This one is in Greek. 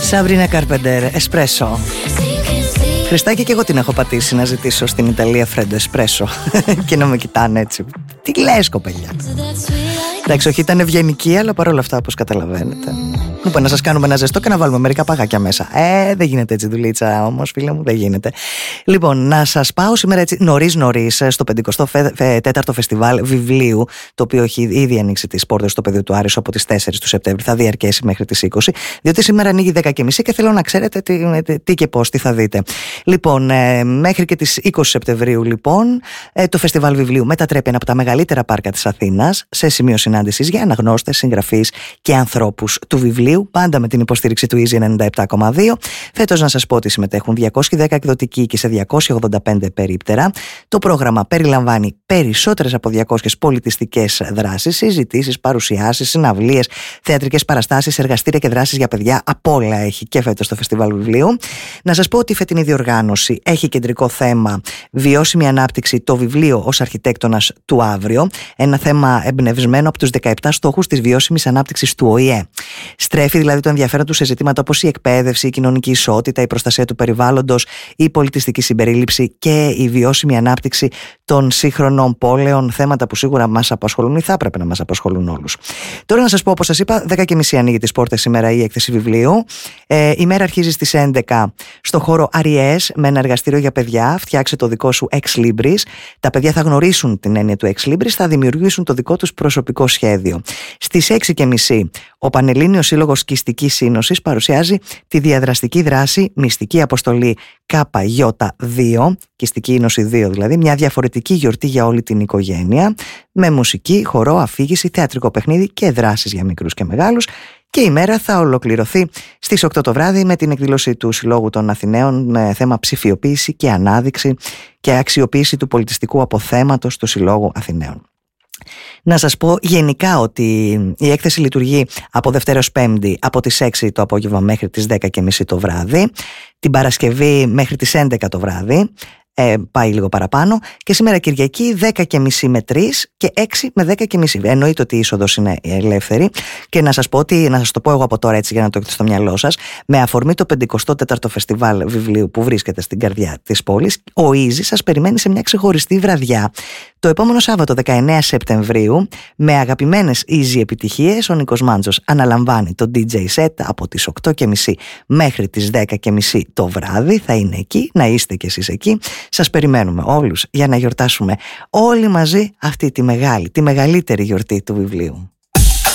Σαμπρίνα Καρπεντέρ, Εσπρέσο. Χριστάκη, και εγώ την έχω πατήσει να ζητήσω στην Ιταλία φρέντο εσπρέσο. Και να με κοιτάνε έτσι. Τι λες, κοπελιά? Εντάξει, όχι, ήταν ευγενική, αλλά παρόλα αυτά, όπως καταλαβαίνετε. Μου είπε να σας κάνουμε ένα ζεστό και να βάλουμε μερικά παγάκια μέσα. Δεν γίνεται έτσι δουλίτσα όμως, φίλε μου, δεν γίνεται. Λοιπόν, να σας πάω σήμερα έτσι νωρίς στο 54ο Φεστιβάλ Βιβλίου, το οποίο έχει ήδη ανοίξει τις πόρτες στο πεδίο του Άρης από τις 4 του Σεπτέμβρη. Θα διαρκέσει μέχρι τις 20, διότι σήμερα ανοίγει 10:30 και θέλω να ξέρετε τι και πώς, τι θα δείτε. Λοιπόν, μέχρι και τις 20 Σεπτεμβρίου, λοιπόν, το Φεστιβάλ Βιβλίου μετατρέπει ένα από τα μεγαλύτερα πάρκα της Αθήνας σε σημείο συνάντησης για αναγνώστες, συγγραφείς και ανθρώπους του βιβλίου, πάντα με την υποστήριξη του Easy 97,2. Φέτος να σας πω ότι συμμετέχουν 210 εκδοτικοί και σε 285 περίπτερα. Το πρόγραμμα περιλαμβάνει περισσότερες από 200 πολιτιστικές δράσεις, συζητήσεις, παρουσιάσεις, συναυλίες, θεατρικές παραστάσεις, εργαστήρια και δράσεις για παιδιά. Απ' όλα έχει και φέτος το Φεστιβάλ Βιβλίου. Να σας πω ότι η φετινή διοργάνωση έχει κεντρικό θέμα βιώσιμη ανάπτυξη, το βιβλίο ως αρχιτέκτονας του αύριο. Ένα θέμα εμπνευσμένο από τους 17 στόχους της βιώσιμης ανάπτυξης του ΟΗΕ. Στρέφει δηλαδή το ενδιαφέρον του σε ζητήματα όπως η εκπαίδευση, η κοινωνική ισότητα, η προστασία του περιβάλλοντος, η πολιτιστική συμπερίληψη και η βιώσιμη ανάπτυξη των σύγχρονων πόλεων. Θέματα που σίγουρα μας απασχολούν ή θα έπρεπε να μας απασχολούν όλους. Τώρα να σας πω, όπως σας είπα, 10:30 ανοίγει τις πόρτες σήμερα η έκθεση βιβλίου. Η μέρα αρχίζει στις 11 στο χώρο Αριές με ένα εργαστήριο για παιδιά. Φτιάξε το δικό σου Ex Libris. Τα παιδιά θα γνωρίσουν την έννοια του Ex Libris, θα δημιουργήσουν το δικό τους προσωπικό σχέδιο. Στις 6:30 ο Πανελλήνιος Σύλλογος Κιστικής Σύνοσης παρουσιάζει τη διαδραστική δράση Μυστική Αποστολή KJ2, Κιστική Ίνωση 2 δηλαδή, μια διαφορετική γιορτή για όλη την οικογένεια, με μουσική, χορό, αφήγηση, θεατρικό παιχνίδι και δράσεις για μικρούς και μεγάλους. Και η μέρα θα ολοκληρωθεί στις 8 το βράδυ με την εκδήλωση του Συλλόγου των Αθηναίων με θέμα ψηφιοποίηση και ανάδειξη και αξιοποίηση του πολιτιστικού αποθέματος του Συλλόγου Αθηναίων. Να σας πω γενικά ότι η έκθεση λειτουργεί από Δευτέρα ως Πέμπτη από τις 6 το απόγευμα μέχρι τις 10:30 το βράδυ, την Παρασκευή μέχρι τις 11 το βράδυ, πάει λίγο παραπάνω, και σήμερα Κυριακή 10:30 με 3 και 6 με 10:30. Εννοείται ότι η είσοδος είναι ελεύθερη. Και να σας πω ότι, να σας το πω εγώ από τώρα έτσι για να το έχετε στο μυαλό σας, με αφορμή το 54ο Φεστιβάλ Βιβλίου που βρίσκεται στην καρδιά της πόλης, ο Easy σας περιμένει σε μια ξεχωριστή βραδιά το επόμενο Σάββατο 19 Σεπτεμβρίου με αγαπημένες Easy επιτυχίες. Ο Νίκος Μάντζος αναλαμβάνει το DJ set από τις 8:30 μέχρι τις 10:30 το βράδυ. Θα είναι εκεί, να είστε κι εσείς εκεί. Σας περιμένουμε όλους για να γιορτάσουμε όλοι μαζί αυτή τη μεγαλύτερη γιορτή του βιβλίου.